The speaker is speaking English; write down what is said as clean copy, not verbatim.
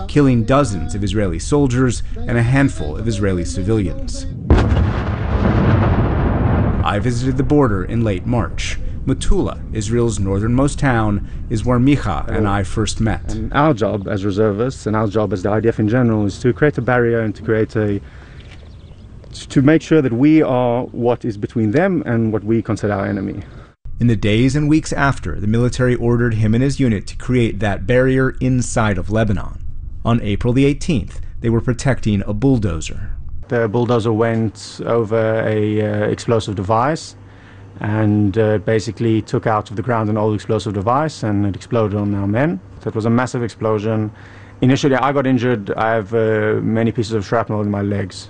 killing dozens of Israeli soldiers and a handful of Israeli civilians. I visited the border in late March. Metula, Israel's northernmost town, is where Micha and I first met. And our job as reservists and our job as the IDF in general is to create a barrier and to make sure that we are what is between them and what we consider our enemy. In the days and weeks after, the military ordered him and his unit to create that barrier inside of Lebanon. On April the 18th, they were protecting a bulldozer. The bulldozer went over a explosive device and basically took out of the ground an old explosive device, and it exploded on our men. So it was a massive explosion. Initially I got injured. I have many pieces of shrapnel in my legs.